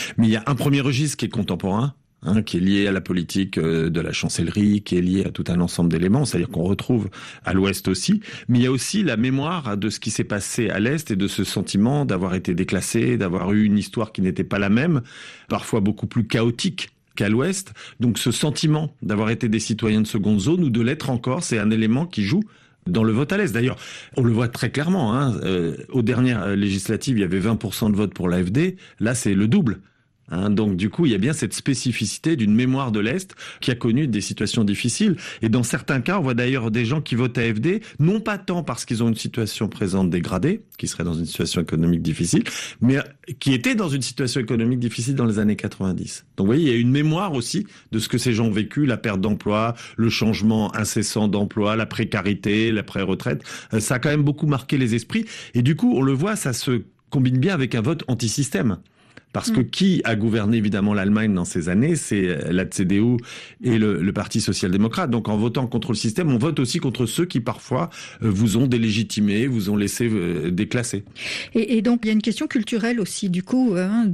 Mais il y a un premier registre qui est contemporain, qui est lié à la politique de la chancellerie, qui est lié à tout un ensemble d'éléments, c'est-à-dire qu'on retrouve à l'Ouest aussi. Mais il y a aussi la mémoire de ce qui s'est passé à l'Est et de ce sentiment d'avoir été déclassé, d'avoir eu une histoire qui n'était pas la même, parfois beaucoup plus chaotique qu'à l'Ouest. Donc ce sentiment d'avoir été des citoyens de seconde zone ou de l'être encore, c'est un élément qui joue dans le vote à l'Est. D'ailleurs, on le voit très clairement. Aux dernières législatives, il y avait 20% de vote pour l'AfD. Là, c'est le double. Donc du coup, il y a bien cette spécificité d'une mémoire de l'Est qui a connu des situations difficiles. Et dans certains cas, on voit d'ailleurs des gens qui votent AfD, non pas tant parce qu'ils ont une situation présente dégradée, qui seraient dans une situation économique difficile, mais qui étaient dans une situation économique difficile dans les années 90. Donc vous voyez, il y a une mémoire aussi de ce que ces gens ont vécu, la perte d'emploi, le changement incessant d'emploi, la précarité, la pré-retraite. Ça a quand même beaucoup marqué les esprits. Et du coup, on le voit, ça se combine bien avec un vote anti-système. Parce que qui a gouverné évidemment l'Allemagne dans ces années, c'est la CDU et le Parti social-démocrate. Donc en votant contre le système, on vote aussi contre ceux qui parfois vous ont délégitimé, vous ont laissé déclasser. Et donc il y a une question culturelle aussi du coup.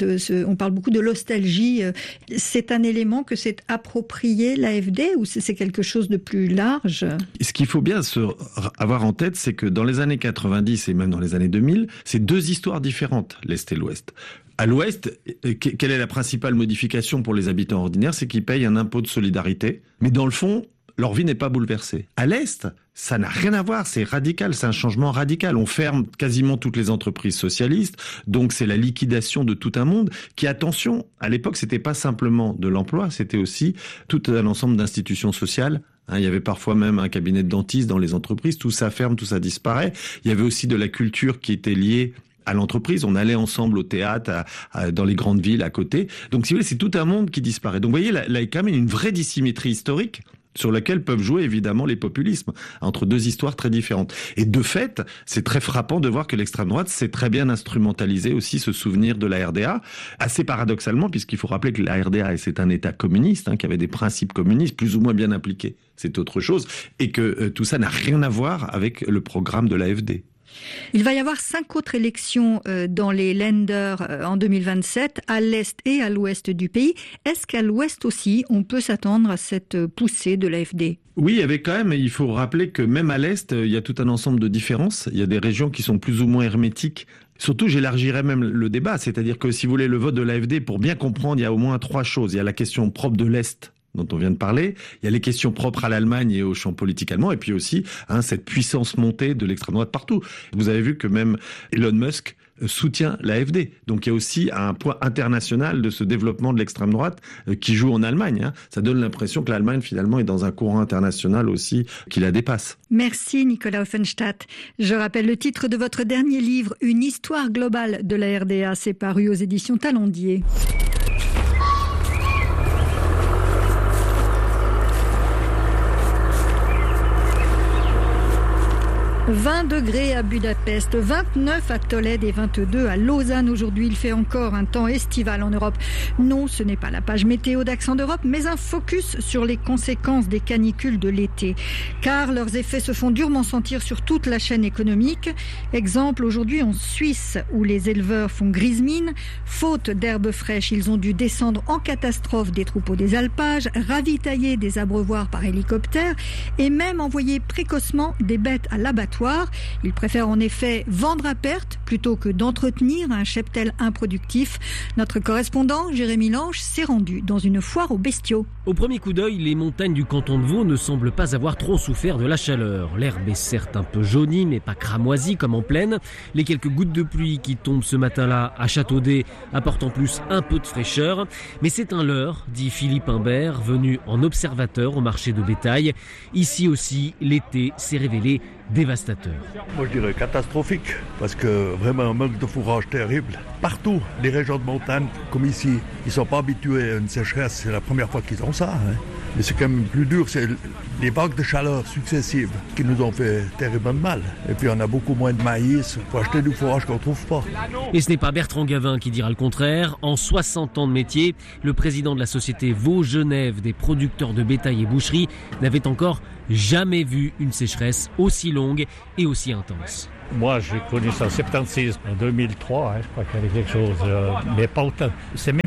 On parle beaucoup de nostalgie. C'est un élément que s'est approprié l'AfD ou c'est quelque chose de plus large? Ce qu'il faut bien avoir en tête, c'est que dans les années 90 et même dans les années 2000, c'est deux histoires différentes, l'Est et l'Ouest. À l'Ouest, quelle est la principale modification pour les habitants ordinaires? C'est qu'ils payent un impôt de solidarité. Mais dans le fond, leur vie n'est pas bouleversée. À l'Est, ça n'a rien à voir. C'est radical. C'est un changement radical. On ferme quasiment toutes les entreprises socialistes. Donc, c'est la liquidation de tout un monde qui, attention, à l'époque, c'était pas simplement de l'emploi. C'était aussi tout un ensemble d'institutions sociales. Il y avait parfois même un cabinet de dentistes dans les entreprises. Tout ça ferme, tout ça disparaît. Il y avait aussi de la culture qui était liée à l'entreprise. On allait ensemble au théâtre, dans les grandes villes à côté. Donc, si vous voulez, c'est tout un monde qui disparaît. Donc, vous voyez, là, il y a quand même une vraie dissymétrie historique sur laquelle peuvent jouer évidemment les populismes, entre deux histoires très différentes. Et de fait, c'est très frappant de voir que l'extrême droite sait très bien instrumentaliser aussi ce souvenir de la RDA, assez paradoxalement, puisqu'il faut rappeler que la RDA, c'est un État communiste, qui avait des principes communistes plus ou moins bien impliqués, c'est autre chose, et que tout ça n'a rien à voir avec le programme de l'AfD. Il va y avoir 5 autres élections dans les Länder en 2027, à l'Est et à l'Ouest du pays. Est-ce qu'à l'Ouest aussi, on peut s'attendre à cette poussée de l'AfD ? Oui, avec quand même, il faut rappeler que même à l'Est, il y a tout un ensemble de différences. Il y a des régions qui sont plus ou moins hermétiques. Surtout, j'élargirais même le débat. C'est-à-dire que si vous voulez le vote de l'AfD, pour bien comprendre, il y a au moins 3 choses. Il y a la question propre de l'Est, dont on vient de parler. Il y a les questions propres à l'Allemagne et au champ politique allemand, et puis aussi cette puissance montée de l'extrême droite partout. Vous avez vu que même Elon Musk soutient l'AfD. Donc il y a aussi un point international de ce développement de l'extrême droite qui joue en Allemagne. Ça donne l'impression que l'Allemagne finalement est dans un courant international aussi qui la dépasse. Merci Nicolas Offenstadt. Je rappelle le titre de votre dernier livre, Une histoire globale de la RDA. C'est paru aux éditions Talendier. 20 degrés à Budapest, 29 à Tolède et 22 à Lausanne. Aujourd'hui, il fait encore un temps estival en Europe. Non, ce n'est pas la page météo d'Accent d'Europe, mais un focus sur les conséquences des canicules de l'été. Car leurs effets se font durement sentir sur toute la chaîne économique. Exemple, aujourd'hui en Suisse, où les éleveurs font grise mine. Faute d'herbes fraîches, ils ont dû descendre en catastrophe des troupeaux des alpages, ravitailler des abreuvoirs par hélicoptère et même envoyer précocement des bêtes à l'abattoir. Ils préfèrent en effet vendre à perte plutôt que d'entretenir un cheptel improductif. Notre correspondant, Jérémy Lange, s'est rendu dans une foire aux bestiaux. Au premier coup d'œil, les montagnes du canton de Vaud ne semblent pas avoir trop souffert de la chaleur. L'herbe est certes un peu jaunie, mais pas cramoisie comme en plaine. Les quelques gouttes de pluie qui tombent ce matin-là à Châteaudet apportent en plus un peu de fraîcheur. Mais c'est un leurre, dit Philippe Imbert, venu en observateur au marché de bétail. Ici aussi, l'été s'est révélé dévastateur. Moi je dirais catastrophique, parce que vraiment un manque de fourrage terrible. Partout, les régions de montagne, comme ici, ils ne sont pas habitués à une sécheresse, c'est la première fois qu'ils ont ça. Mais c'est quand même plus dur, c'est les vagues de chaleur successives qui nous ont fait terriblement mal. Et puis on a beaucoup moins de maïs, il faut acheter du fourrage qu'on ne trouve pas. Et ce n'est pas Bertrand Gavin qui dira le contraire. En 60 ans de métier, le président de la société Vaud-Genève des producteurs de bétail et boucherie n'avait encore jamais vu une sécheresse aussi longue et aussi intense. Moi, j'ai connu ça en 76, en 2003, je crois qu'il y avait quelque chose, mais pas autant. C'est même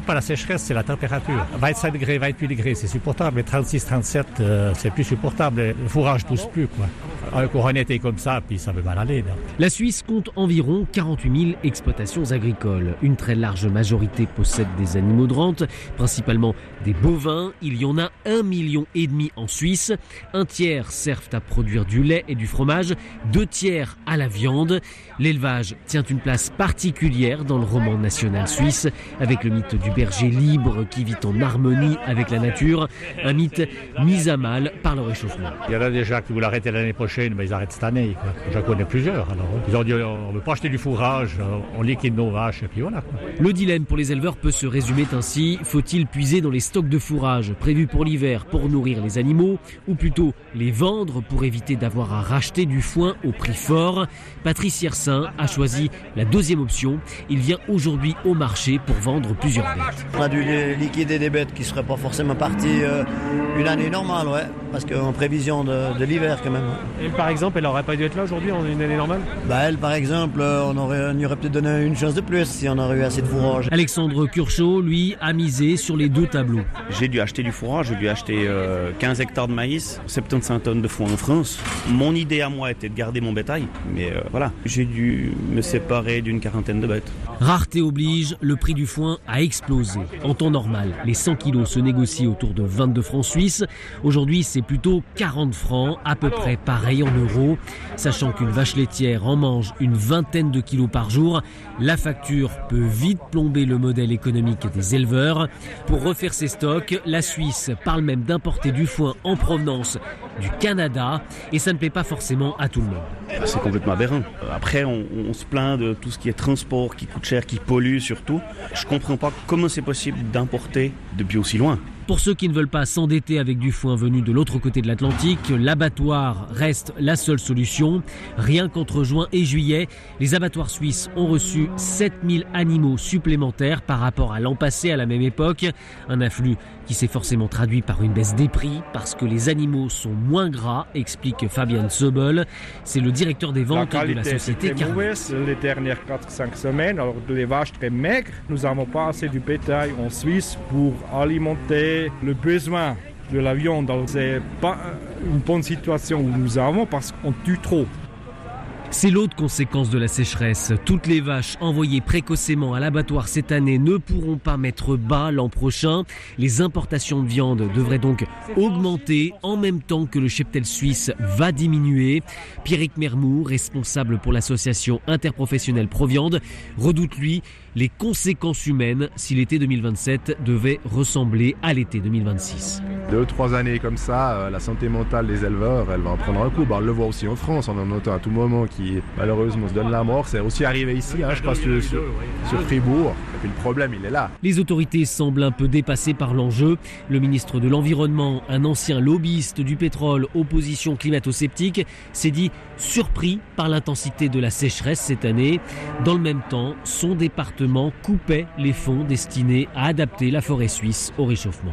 pas la sécheresse, c'est la température. 25 degrés, 28 degrés, c'est supportable. Mais 36, 37, c'est plus supportable. Le fourrage pousse plus, quoi. Un couronne été comme ça, puis ça veut mal aller. Donc. La Suisse compte environ 48 000 exploitations agricoles. Une très large majorité possède des animaux de rente, principalement des bovins. Il y en a 1,5 million en Suisse. Un tiers servent à produire du lait et du fromage, 2 tiers à la viande. L'élevage tient une place particulière dans le roman national suisse, avec le mythe du berger libre qui vit en harmonie avec la nature, un mythe mis à mal par le réchauffement. Il y en a déjà qui voulaient arrêter l'année prochaine, mais ils arrêtent cette année. Quoi. J'en connais plusieurs. Alors, ils ont dit on ne veut pas acheter du fourrage, on liquide nos vaches et puis voilà. Quoi. Le dilemme pour les éleveurs peut se résumer ainsi. Faut-il puiser dans les stocks de fourrage prévus pour l'hiver pour nourrir les animaux, ou plutôt les vendre pour éviter d'avoir à racheter du foin au prix fort? Patrice Yersin a choisi la deuxième option. Il vient aujourd'hui au marché pour vendre plusieurs bêtes. On a dû liquider des bêtes qui ne seraient pas forcément parties une année normale, ouais, parce qu'en prévision de l'hiver quand même. Elle, par exemple, elle n'aurait pas dû être là aujourd'hui en une année normale? Elle, par exemple, on y aurait peut-être donné une chance de plus si on aurait eu assez de fourrage. Alexandre Curchot, lui, a misé sur les 2 tableaux. J'ai dû acheter du fourrage, j'ai dû acheter 15 hectares de maïs, 75 tonnes de foin en France. Mon idée à moi était de garder mon bétail, mais voilà, j'ai dû me séparer d'une 40aine de bêtes. Rareté oblige, le prix du foin a explosé. En temps normal, les 100 kilos se négocient autour de 22 francs suisses. Aujourd'hui, c'est plutôt 40 francs, à peu près pareil en euros. Sachant qu'une vache laitière en mange une vingtaine de kilos par jour, la facture peut vite plomber le modèle économique des éleveurs. Pour refaire ses stocks, la Suisse parle même d'importer du foin en provenance du Canada, et ça ne plaît pas forcément à tout le monde. C'est complètement aberrant. Après, on se plaint de tout ce qui est transport, qui coûte cher, qui pollue surtout. Je comprends pas comment c'est possible d'importer depuis aussi loin. Pour ceux qui ne veulent pas s'endetter avec du foin venu de l'autre côté de l'Atlantique, l'abattoir reste la seule solution. Rien qu'entre juin et juillet, les abattoirs suisses ont reçu 7000 animaux supplémentaires par rapport à l'an passé à la même époque. Un afflux qui s'est forcément traduit par une baisse des prix parce que les animaux sont moins gras, explique Fabian Zöbel. C'est le directeur des ventes de la société Carnot. Mauvaise les dernières 4-5 semaines, alors des vaches très maigres. Nous n'avons pas assez du bétail en Suisse pour alimenter le besoin de la viande. C'est pas une bonne situation où nous avons parce qu'on tue trop. C'est l'autre conséquence de la sécheresse. Toutes les vaches envoyées précocement à l'abattoir cette année ne pourront pas mettre bas l'an prochain. Les importations de viande devraient donc augmenter en même temps que le cheptel suisse va diminuer. Pierrick Mermoux, responsable pour l'association interprofessionnelle Proviande, redoute lui les conséquences humaines si l'été 2027 devait ressembler à l'été 2026. 2-3 années comme ça, la santé mentale des éleveurs, elle va en prendre un coup. On le voit aussi en France, on en entend à tout moment qui malheureusement se donne la mort. C'est aussi arrivé ici, je crois, sur Fribourg. Et puis le problème, il est là. Les autorités semblent un peu dépassées par l'enjeu. Le ministre de l'Environnement, un ancien lobbyiste du pétrole, opposition climato-sceptique, s'est dit surpris par l'intensité de la sécheresse cette année. Dans le même temps, son département coupait les fonds destinés à adapter la forêt suisse au réchauffement.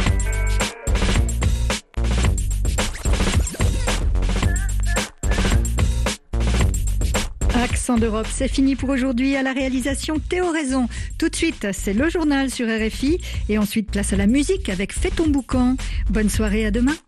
Accent d'Europe, c'est fini pour aujourd'hui. À la réalisation, Théo Raison. Tout de suite, c'est le journal sur RFI. Et ensuite, place à la musique avec Fais ton boucan. Bonne soirée, à demain.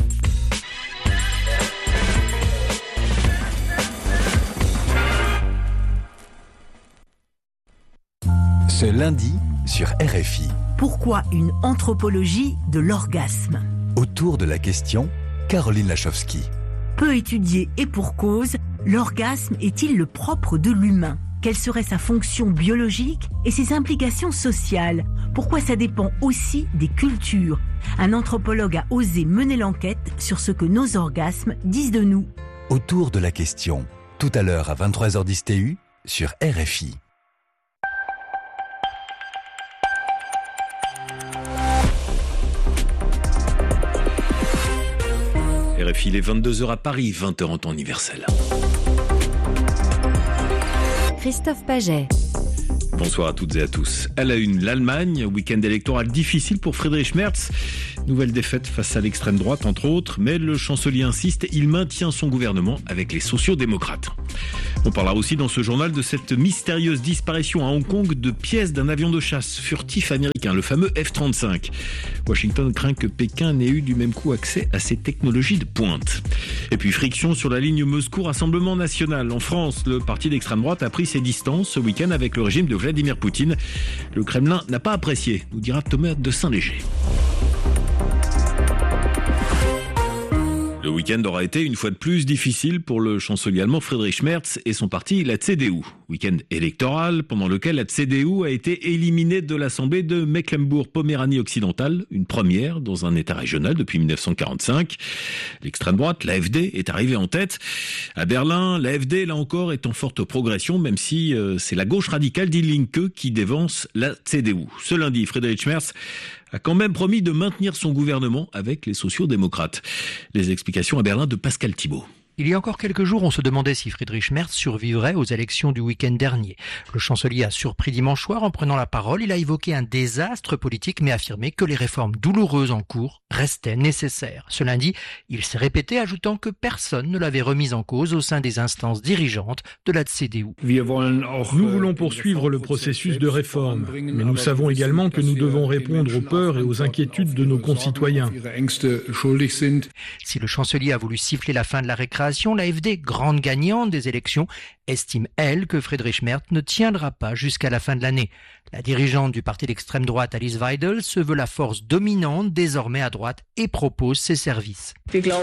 Ce lundi sur RFI. Pourquoi une anthropologie de l'orgasme? Autour de la question, Caroline Lachowski. Peu étudié et pour cause, l'orgasme est-il le propre de l'humain? Quelle serait sa fonction biologique et ses implications sociales? Pourquoi ça dépend aussi des cultures? Un anthropologue a osé mener l'enquête sur ce que nos orgasmes disent de nous. Autour de la question, tout à l'heure à 23h10 TU sur RFI. RFI, il est 22h à Paris, 20h en temps universel. Christophe Paget. Bonsoir à toutes et à tous. À la une, l'Allemagne, week-end électoral difficile pour Friedrich Merz. Nouvelle défaite face à l'extrême droite, entre autres, mais le chancelier insiste, il maintient son gouvernement avec les sociaux-démocrates. On parlera aussi dans ce journal de cette mystérieuse disparition à Hong Kong de pièces d'un avion de chasse furtif américain. américain, le fameux F-35. Washington craint que Pékin n'ait eu du même coup accès à ces technologies de pointe. Et puis friction sur la ligne Moscou-Rassemblement national. En France, le parti d'extrême droite a pris ses distances ce week-end avec le régime de Vladimir Poutine. Le Kremlin n'a pas apprécié, nous dira Thomas de Saint-Léger. Le week-end aura été une fois de plus difficile pour le chancelier allemand Friedrich Merz et son parti, la CDU. Week-end électoral pendant lequel la CDU a été éliminée de l'Assemblée de Mecklembourg-Poméranie occidentale, une première dans un État régional depuis 1945. L'extrême droite, l'AfD, est arrivée en tête. À Berlin, l'AfD, là encore, est en forte progression, même si c'est la gauche radicale Die Linke qui dévance la CDU. Ce lundi, Friedrich Merz a quand même promis de maintenir son gouvernement avec les sociaux-démocrates. Les explications à Berlin de Pascal Thibault. Il y a encore quelques jours, on se demandait si Friedrich Merz survivrait aux élections du week-end dernier. Le chancelier a surpris dimanche soir en prenant la parole. Il a évoqué un désastre politique, mais affirmé que les réformes douloureuses en cours restaient nécessaires. Ce lundi, il s'est répété, ajoutant que personne ne l'avait remis en cause au sein des instances dirigeantes de la CDU. Nous voulons poursuivre le processus de réforme, mais nous savons également que nous devons répondre aux peurs et aux inquiétudes de nos concitoyens. Si le chancelier a voulu siffler la fin de la récréation, l'AfD, grande gagnante des élections, estime, elle, que Friedrich Merz ne tiendra pas jusqu'à la fin de l'année. La dirigeante du parti d'extrême droite, Alice Weidel, se veut la force dominante désormais à droite et propose ses services.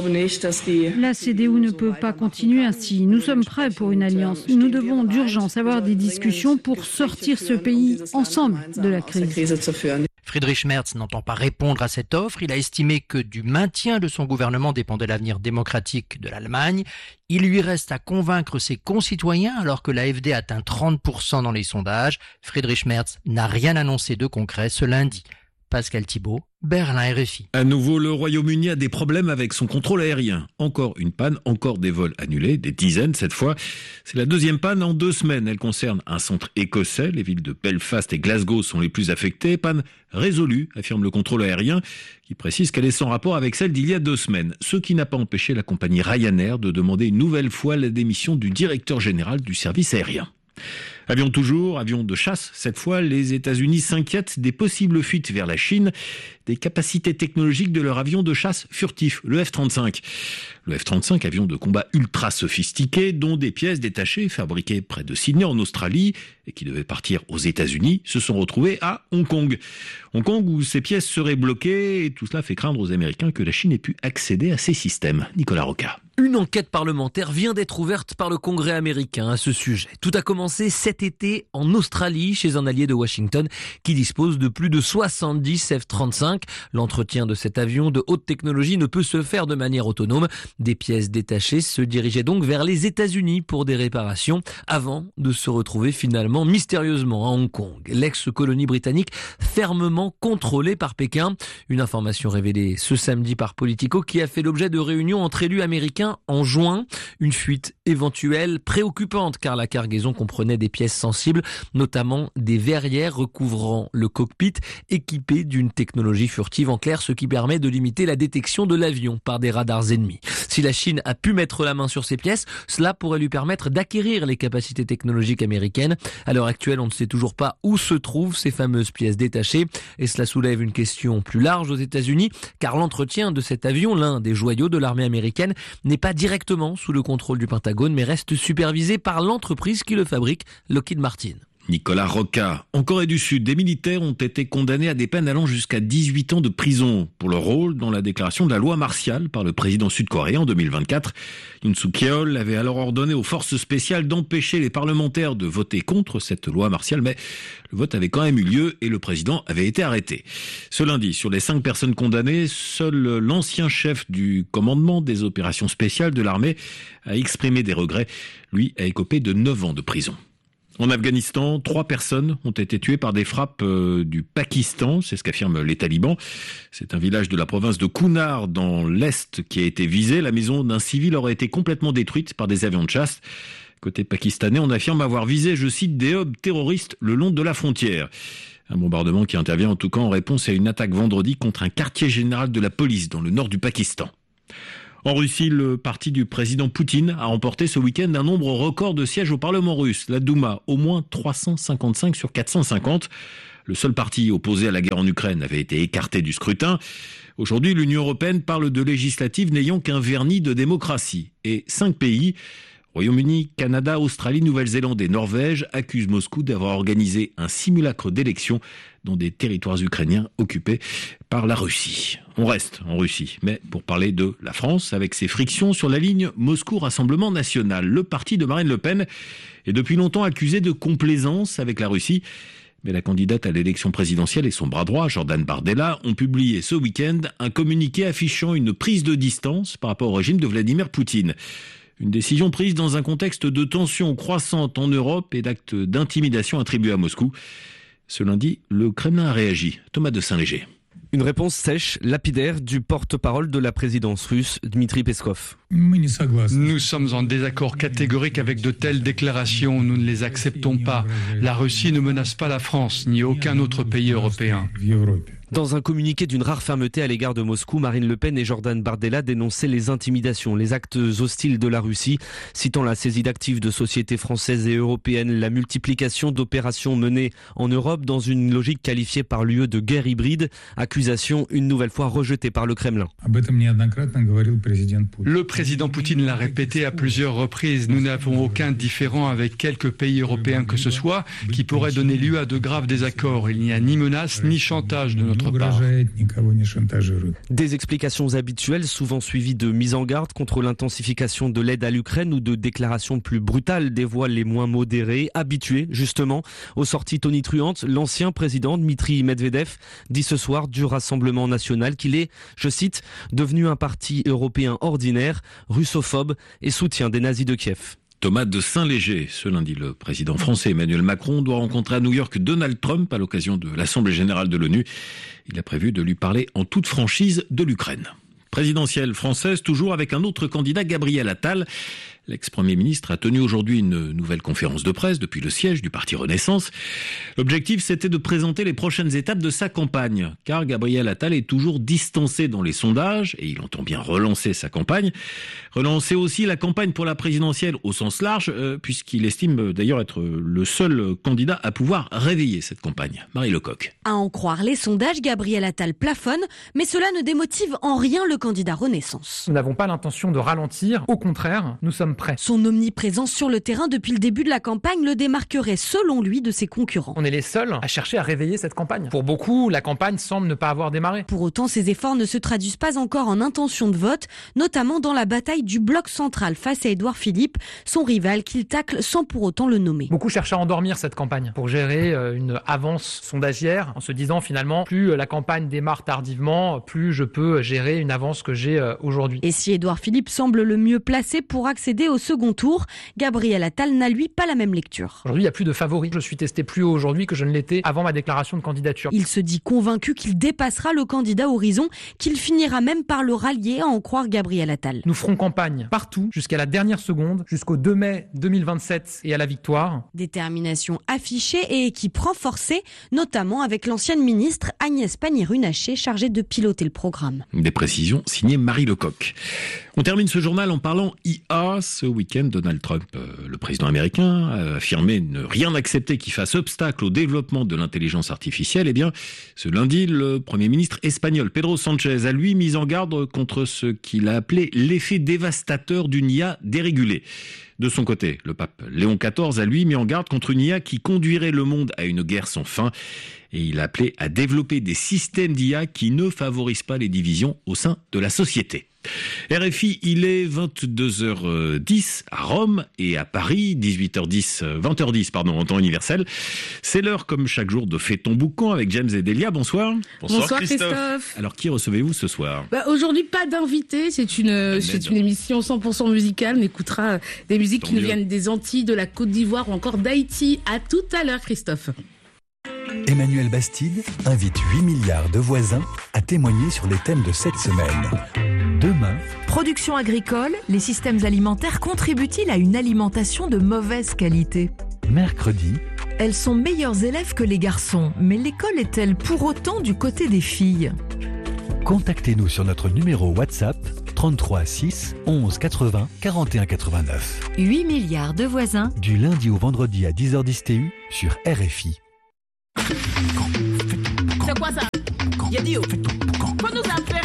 La CDU ne peut pas continuer ainsi. Nous sommes prêts pour une alliance. Nous devons d'urgence avoir des discussions pour sortir ce pays ensemble de la crise. Friedrich Merz n'entend pas répondre à cette offre. Il a estimé que du maintien de son gouvernement dépendait l'avenir démocratique de l'Allemagne. Il lui reste à convaincre ses concitoyens alors que l'AfD atteint 30% dans les sondages. Friedrich Merz n'a rien annoncé de concret ce lundi. Pascal Thibault, Berlin, RFI. À nouveau, le Royaume-Uni a des problèmes avec son contrôle aérien. Encore une panne, encore des vols annulés, des dizaines cette fois. C'est la deuxième panne en 2 semaines. Elle concerne un centre écossais. Les villes de Belfast et Glasgow sont les plus affectées. Panne résolue, affirme le contrôle aérien, qui précise qu'elle est sans rapport avec celle d'il y a 2 semaines. Ce qui n'a pas empêché la compagnie Ryanair de demander une nouvelle fois la démission du directeur général du service aérien. Avion toujours, avion de chasse. Cette fois, les États-Unis s'inquiètent des possibles fuites vers la Chine des capacités technologiques de leur avion de chasse furtif, le F-35. Le F-35, avion de combat ultra sophistiqué, dont des pièces détachées fabriquées près de Sydney en Australie et qui devaient partir aux États-Unis, se sont retrouvées à Hong Kong. Hong Kong où ces pièces seraient bloquées et tout cela fait craindre aux Américains que la Chine ait pu accéder à ces systèmes. Nicolas Roca. Une enquête parlementaire vient d'être ouverte par le Congrès américain à ce sujet. Tout a commencé cet été en Australie, chez un allié de Washington qui dispose de plus de 70 F-35. L'entretien de cet avion de haute technologie ne peut se faire de manière autonome. Des pièces détachées se dirigeaient donc vers les États-Unis pour des réparations avant de se retrouver finalement mystérieusement à Hong Kong. L'ex-colonie britannique fermement contrôlée par Pékin. Une information révélée ce samedi par Politico qui a fait l'objet de réunions entre élus américains en juin. Une fuite éventuelle préoccupante car la cargaison comprenait des pièces sensibles, notamment des verrières recouvrant le cockpit équipées d'une technologie furtive. En clair, ce qui permet de limiter la détection de l'avion par des radars ennemis. Si la Chine a pu mettre la main sur ces pièces, cela pourrait lui permettre d'acquérir les capacités technologiques américaines. À l'heure actuelle, on ne sait toujours pas où se trouvent ces fameuses pièces détachées et cela soulève une question plus large aux États-Unis car l'entretien de cet avion, l'un des joyaux de l'armée américaine, n'est pas directement sous le contrôle du Pentagone mais reste supervisé par l'entreprise qui le fabrique, Lockheed Martin. Nicolas Roca. En Corée du Sud, des militaires ont été condamnés à des peines allant jusqu'à 18 ans de prison pour leur rôle dans la déclaration de la loi martiale par le président sud-coréen en 2024. Yoon Suk-yeol avait alors ordonné aux forces spéciales d'empêcher les parlementaires de voter contre cette loi martiale, mais le vote avait quand même eu lieu et le président avait été arrêté. Ce lundi, sur les 5 personnes condamnées, seul l'ancien chef du commandement des opérations spéciales de l'armée a exprimé des regrets. Lui a écopé de 9 ans de prison. En Afghanistan, 3 personnes ont été tuées par des frappes du Pakistan, c'est ce qu'affirment les talibans. C'est un village de la province de Kunar dans l'Est qui a été visé. La maison d'un civil aurait été complètement détruite par des avions de chasse. Côté pakistanais, on affirme avoir visé, je cite, des hubs terroristes le long de la frontière. Un bombardement qui intervient en tout cas en réponse à une attaque vendredi contre un quartier général de la police dans le nord du Pakistan. En Russie, le parti du président Poutine a remporté ce week-end un nombre record de sièges au Parlement russe, la Douma, au moins 355 sur 450. Le seul parti opposé à la guerre en Ukraine avait été écarté du scrutin. Aujourd'hui, l'Union européenne parle de législatives n'ayant qu'un vernis de démocratie. Et 5 pays, Royaume-Uni, Canada, Australie, Nouvelle-Zélande et Norvège, accusent Moscou d'avoir organisé un simulacre d'élection dans des territoires ukrainiens occupés par la Russie. On reste en Russie, mais pour parler de la France, avec ses frictions sur la ligne Moscou-Rassemblement National. Le parti de Marine Le Pen est depuis longtemps accusé de complaisance avec la Russie. Mais la candidate à l'élection présidentielle et son bras droit, Jordan Bardella, ont publié ce week-end un communiqué affichant une prise de distance par rapport au régime de Vladimir Poutine. Une décision prise dans un contexte de tensions croissantes en Europe et d'actes d'intimidation attribués à Moscou. Ce lundi, le Kremlin a réagi. Thomas de Saint-Léger. Une réponse sèche, lapidaire du porte-parole de la présidence russe, Dmitri Peskov. Nous sommes en désaccord catégorique avec de telles déclarations. Nous ne les acceptons pas. La Russie ne menace pas la France, ni aucun autre pays européen. Dans un communiqué d'une rare fermeté à l'égard de Moscou, Marine Le Pen et Jordan Bardella dénonçaient les intimidations, les actes hostiles de la Russie, citant la saisie d'actifs de sociétés françaises et européennes, la multiplication d'opérations menées en Europe dans une logique qualifiée par l'UE de guerre hybride, accusation une nouvelle fois rejetée par le Kremlin. Le président Poutine l'a répété à plusieurs reprises, nous n'avons aucun différend avec quelque pays européen que ce soit qui pourrait donner lieu à de graves désaccords. Il n'y a ni menace ni chantage de notre part. Des explications habituelles, souvent suivies de mises en garde contre l'intensification de l'aide à l'Ukraine ou de déclarations plus brutales des voix les moins modérées, habituées justement aux sorties tonitruantes. L'ancien président Dmitri Medvedev dit ce soir du Rassemblement national qu'il est, je cite, devenu un parti européen ordinaire, russophobe et soutien des nazis de Kiev. Thomas de Saint-Léger. Ce lundi, le président français Emmanuel Macron doit rencontrer à New York Donald Trump à l'occasion de l'Assemblée générale de l'ONU. Il a prévu de lui parler en toute franchise de l'Ukraine. Présidentielle française, toujours avec un autre candidat, Gabriel Attal. L'ex-premier ministre a tenu aujourd'hui une nouvelle conférence de presse depuis le siège du parti Renaissance. L'objectif, c'était de présenter les prochaines étapes de sa campagne, car Gabriel Attal est toujours distancé dans les sondages et il entend bien relancer sa campagne. Relancer aussi la campagne pour la présidentielle au sens large, puisqu'il estime d'ailleurs être le seul candidat à pouvoir réveiller cette campagne. Marie Lecoq. À en croire les sondages, Gabriel Attal plafonne, mais cela ne démotive en rien le candidat Renaissance. Nous n'avons pas l'intention de ralentir, au contraire, nous sommes prêts. Son omniprésence sur le terrain depuis le début de la campagne le démarquerait selon lui de ses concurrents. On est les seuls à chercher à réveiller cette campagne. Pour beaucoup, la campagne semble ne pas avoir démarré. Pour autant, ces efforts ne se traduisent pas encore en intention de vote, notamment dans la bataille du bloc central face à Édouard Philippe, son rival qu'il tacle sans pour autant le nommer. Beaucoup cherchent à endormir cette campagne pour gérer une avance sondagière en se disant finalement plus la campagne démarre tardivement, plus je peux gérer une avance que j'ai aujourd'hui. Et si Édouard Philippe semble le mieux placé pour accéder au second tour, Gabriel Attal n'a lui pas la même lecture. Aujourd'hui, il n'y a plus de favoris. Je suis testé plus haut aujourd'hui que je ne l'étais avant ma déclaration de candidature. Il se dit convaincu qu'il dépassera le candidat Horizon, qu'il finira même par le rallier à en croire Gabriel Attal. Nous ferons campagne partout jusqu'à la dernière seconde, jusqu'au 2 mai 2027 et à la victoire. Détermination affichée et équipe renforcée, notamment avec l'ancienne ministre Agnès Pannier-Runacher chargée de piloter le programme. Des précisions signées Marie Lecoq. On termine ce journal en parlant IA. Ce week-end, Donald Trump, le président américain, a affirmé ne rien accepter qui fasse obstacle au développement de l'intelligence artificielle. Eh bien, ce lundi, le Premier ministre espagnol Pedro Sánchez a lui mis en garde contre ce qu'il a appelé l'effet dévastateur d'une IA dérégulée. De son côté, le pape Léon XIV a lui mis en garde contre une IA qui conduirait le monde à une guerre sans fin. Et il a appelé à développer des systèmes d'IA qui ne favorisent pas les divisions au sein de la société. RFI, il est 22h10 à Rome et à Paris, 20h10 en temps universel. C'est l'heure, comme chaque jour, de Fais ton boucan avec James et Delia. Bonsoir. Bonsoir Christophe. Alors, qui recevez-vous ce soir ? Aujourd'hui, pas d'invité. C'est une émission 100% musicale. On écoutera des musiques qui nous viennent des Antilles, de la Côte d'Ivoire ou encore d'Haïti. À tout à l'heure, Christophe. Emmanuel Bastide invite 8 milliards de voisins à témoigner sur les thèmes de cette semaine. Demain, production agricole, les systèmes alimentaires contribuent-ils à une alimentation de mauvaise qualité ? Mercredi, elles sont meilleures élèves que les garçons, mais l'école est-elle pour autant du côté des filles ? Contactez-nous sur notre numéro WhatsApp 33 6 11 80 41 89. 8 milliards de voisins. Du lundi au vendredi à 10h10 TU sur RFI. Il a dit, faut nous appeler